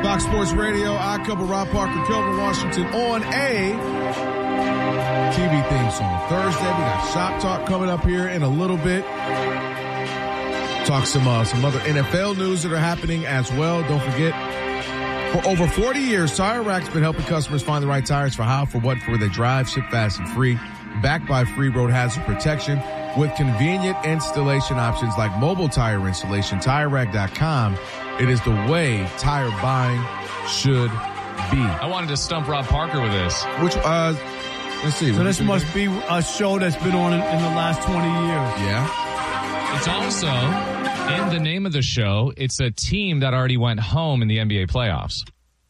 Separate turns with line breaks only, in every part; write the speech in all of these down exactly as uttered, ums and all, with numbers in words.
Fox Sports Radio, I cover Rob Parker, Kelvin Washington on a T V theme song. Thursday, we got Shop Talk coming up here in a little bit. Talk some uh, some other N F L news that are happening as well. Don't forget, for over forty years, Tire Rack's been helping customers find the right tires for how, for what, for where they drive, ship fast and free. Backed by free road hazard protection with convenient installation options like mobile tire installation. Tire Rack dot com. It is the way tire buying should be.
I wanted to stump Rob Parker with this.
Which, uh, let's see.
So this must be a show that's been on in, in the last twenty years.
Yeah.
It's also, in the name of the show, it's a team that already went home in the N B A playoffs.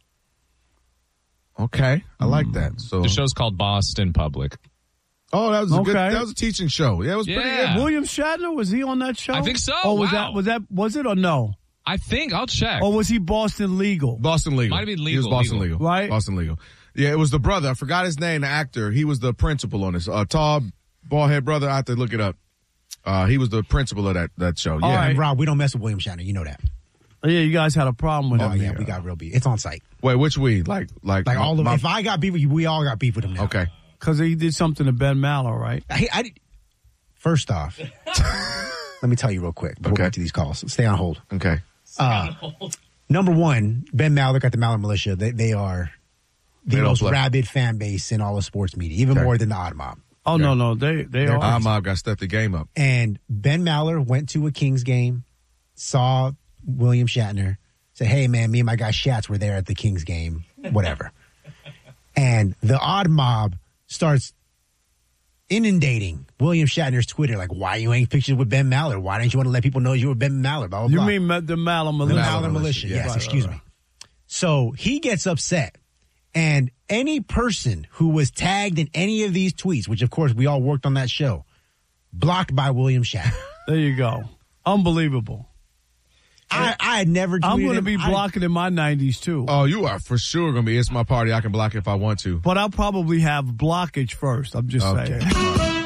Okay. I like that. So
The show's called Boston Public.
Oh, that was a
Okay.
good, that was a teaching show. Yeah, it was pretty
Yeah.
good.
William Shatner, was he on that show?
I think so.
Oh, was
Wow.
that was that was it or no?
I think, I'll check.
Or was he Boston Legal?
Legal. Legal.
Might have been
He was
Legal,
Boston
Legal.
Legal.
Right.
Boston Legal. Yeah, it was the brother. I forgot his name, the actor. He was the principal on this. Uh, tall, bald head brother. I have to look it up. Uh, he was the principal of that, that show. Yeah.
All right.
And Rob, we don't mess with William Shatner. You know that.
Oh, yeah, you guys had a problem with
Oh,
him.
yeah, we got real beef. It's on site.
Wait, which we? Like, like,
Like,
my-
all of
my-
If I got beef with you, we all got beef with him now.
Okay.
Because he did something to Ben Maller, right?
I, I did- First off, let me tell you real quick before
Okay.
we get to these calls. Stay on hold.
Okay.
Uh, number one, Ben Maller got the Maller Militia. They, they are the
They don't
most
play.
rabid fan base in all of sports media, even
Okay.
more than the Odd Mob.
Oh,
Okay.
no, no. They, they
They're
are.
Our mob got stepped the game up.
And Ben Maller went to a Kings game, saw William Shatner, said, hey, man, me and my guy Shats were there at the Kings game, whatever. And the Odd Mob starts inundating William Shatner's Twitter, like, why you ain't pictures with Ben Maller? Why didn't you want to let people know you were Ben Maller? Blah, blah,
You
blah.
mean Ma- the Maller
The
Militia?
Maller Militia, yes,
Right,
excuse
right,
me. So he gets upset. And any person who was tagged in any of these tweets, which of course we all worked on that show, blocked by William Shatner.
There you go. Unbelievable.
I, I had never tweeted
I'm going to
him.
be
I-
blocking in my nineties, too.
Oh, you are for sure going to be. It's my party. I can block it if I want to.
But I'll probably have blockage first. I'm just
Okay.
saying.